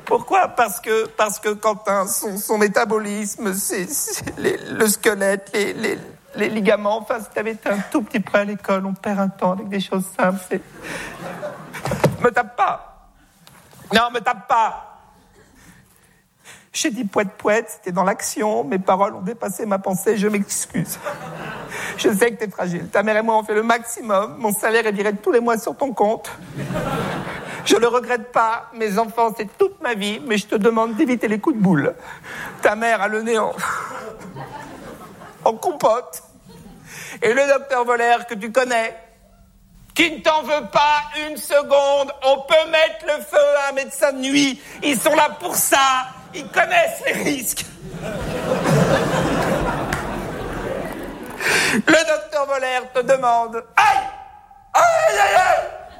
Pourquoi ? Parce que Quentin, son métabolisme, c'est le squelette, les ligaments, enfin, si t'avais été un tout petit peu à l'école, on perd un temps avec des choses simples, Me tape pas. Non, me tape pas. J'ai dit poète, c'était dans l'action, mes paroles ont dépassé ma pensée, je m'excuse. Je sais que t'es fragile, ta mère et moi on fait le maximum, mon salaire est viré tous les mois sur ton compte. Je le regrette pas, mes enfants c'est toute ma vie, mais je te demande d'éviter les coups de boule. Ta mère a le nez en compote. Et le docteur Voller que tu connais, qui ne t'en veut pas une seconde, on peut mettre le feu à un médecin de nuit, ils sont là pour ça, ils connaissent les risques. Le docteur Voller te demande, aïe.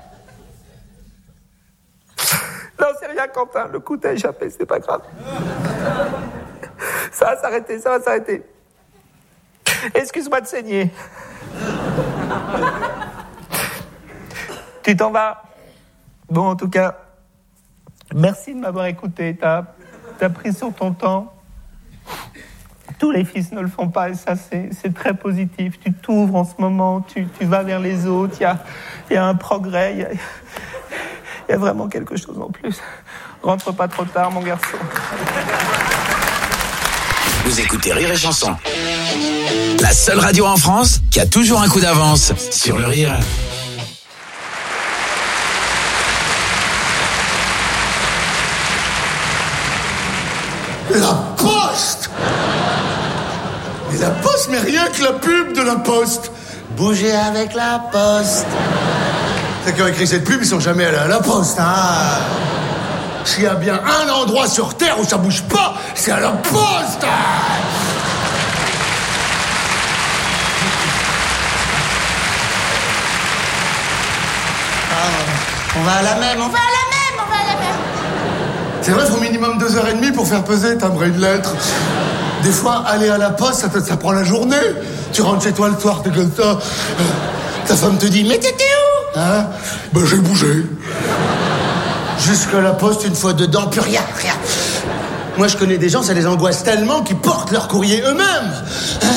Non, c'est rien, Quentin, le coup t'a échappé, c'est pas grave. Ça va s'arrêter. Excuse-moi de saigner. Tu t'en vas. Bon, en tout cas, merci de m'avoir écouté. T'as pris sur ton temps. Tous les fils ne le font pas et ça, c'est très positif. Tu t'ouvres en ce moment, tu vas vers les autres. Il y a un progrès. Il y a vraiment quelque chose en plus. Rentre pas trop tard, mon garçon. Vous écoutez Rire et Chanson. La seule radio en France qui a toujours un coup d'avance sur le rire. La Poste! Mais la Poste, mais rien que la pub de la Poste. Bougez avec la Poste. Ceux qui ont écrit cette pub, ils sont jamais allés à la Poste, hein. S'il y a bien un endroit sur Terre où ça bouge pas, c'est à la Poste. On va à la même. C'est vrai, il faut minimum 2h30 pour faire peser timbre une lettre. Des fois, aller à la Poste, ça prend la journée. Tu rentres chez toi le soir, t'es comme ça. Ta femme te dit, mais t'étais où? Hein? Ben, j'ai bougé. Jusqu'à la Poste, une fois dedans, plus rien. Moi, je connais des gens, ça les angoisse tellement qu'ils portent leur courrier eux-mêmes. Hein?